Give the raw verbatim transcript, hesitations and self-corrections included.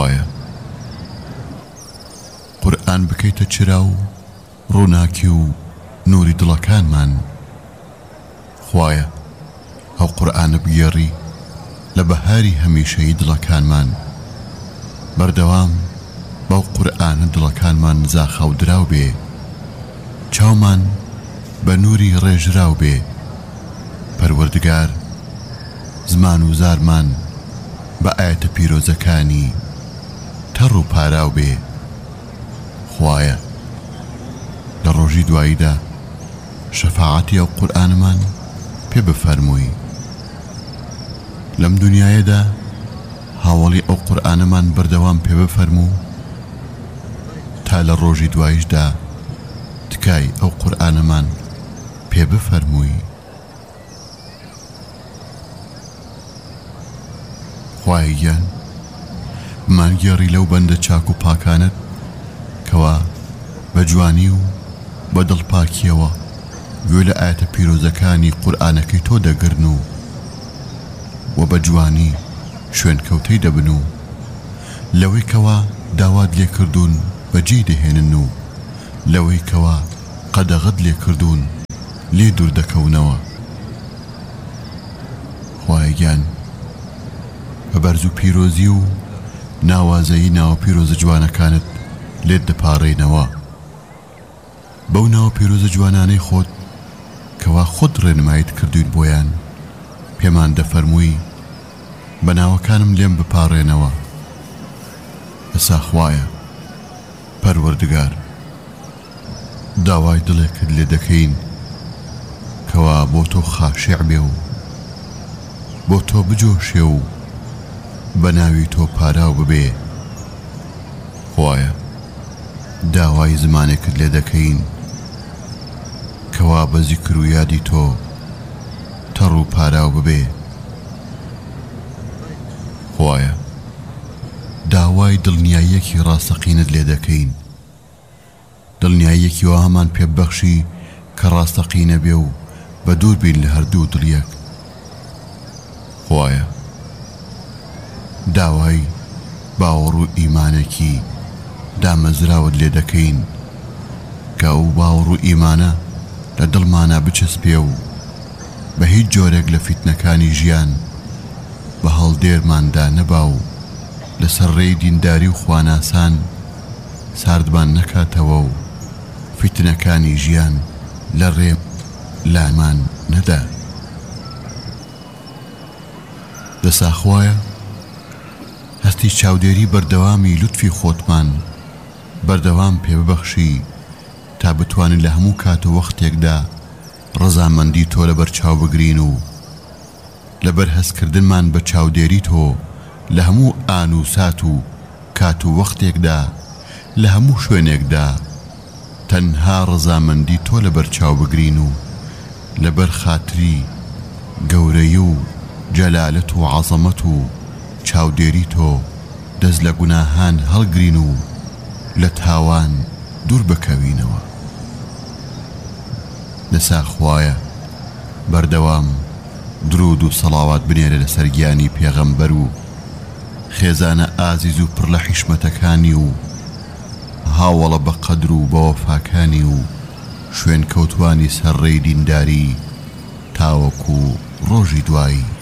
خوایە قورئان بکەیتە چرا و ڕووناکی و نوری دڵەکانمان. خوایە ئەو قورئانە بگێڕی لە بەهاری هەمیشەی دڵەکانمان. بەردەوام بەو قورئانە دڵەکانمان زاخەو دراو بێ، چاومان بە نوری ڕێژراو بێ. پەروەردگار زمان و زارمان بە ئاەتە پیرۆزەکانی تەڕ و پاراو بێ. خوایە لە ڕۆژی دواییدا شەفاعەتی ئەو قورئانمان پێ بفەرمووی. لەم دنیایەدا هاوڵی ئەو قورئانمان بەردەوام پێ بفەرموو تا لە ڕۆژی دواییشدا تکای ئەو قورئانمان پێ بفەرمووی. خوای گیان مانگێڕی لەو بەندە چاک و پاکانت کەوا بە جوانی و بە دڵپاکیەوە گوێ لە ئاەتە پیرۆزەکانی قورئانەکەی تۆ دەگرن و و بە جوانی شوێن کەوتەی دەبن و لەوەی کەوا داوات لێ کردوون بەجێ دەهێنن و لەوەی کەوا قەدەغەت لێ کردوون لێ دوور دەکەونەوە. خوای گیان بە بەرز و پیرۆزی و ناوازەیی ناوە پیرۆزە جوانەکانت لێت دەپاڕێنەوە. بەو ناوە پیرۆزە جوانانەی خۆت کەوا خۆت ڕێنمایت کردوین بۆیان پێمان دەفەرمووی بە ناوەکانم لێم بپاڕێنەوە. ئەسا خوایە پەروەردگار داوای دڵێکت لێ دەکەین کەوا بۆ تۆ خاشع بێ و بۆ تۆ بجۆشێ و بە ناوی تۆ پاراو ببێ. خوایە داوای زمانێکت لێ دەکەین کەوا بە زیکر و یادی تۆ تەڕ و پاراو ببێ. خوایە داوای دڵنیاییەکی ڕاستەقینت لێ دەکەین، دڵنیاییەکی وا هەمان پێبەخشی کە ڕاستەقینە بێ و بە دوور بین لە هەردوو دڵیەک. خوایە داوای باوەڕ و ئیمانێکی دامەزراوت لێ دەکەین کە ئەو باوەڕ و ئیمانە لە دڵمانە بچەسپێ و بە هیچ جۆرێک لە فیتنەکانی ژیان بە هەڵدێرماندا نەبا و لەسەر ڕێی دینداری و خواناسان ساردمان نەکاتەوە و فیتنەکانی ژیان لە ڕێ لامان نەدا. دەسا خوایە هەستی چاودێری بەردەوامی لوتفی خۆتمان بەردەوام پێ ببەخشی تا بتوانین لە هەموو کات و وەختێکدا ڕەزامەندی تۆ لەبەر چاو بگرین و لەبەر هەستکردنمان بە چاودێری تۆ لە هەموو ئان و سات و کات و وەختێکدا لە هەموو شوێنێکدا تەنها ڕەزامەندی تۆ لەبەر چاو بگرین و لەبەر خاتری گەورەی و جەلالەت و عەزەمەت و چاودێری تۆ دەست لە گوناهان هەڵگرین و لە تاوان دوور بکەوینەوە. لەسا خوایە بەردەوام درود و سەڵاوات بنێرە لەسەر گیانی پێغەمبەر و خێزانە ئازیز و پڕ لە حیشمەتەکانی و هاوڵە بە قەدر و بە وەفاکانی و شوێن کەوتوانی سەرڕێی دینداری تاوەکو ڕۆژی دوایی.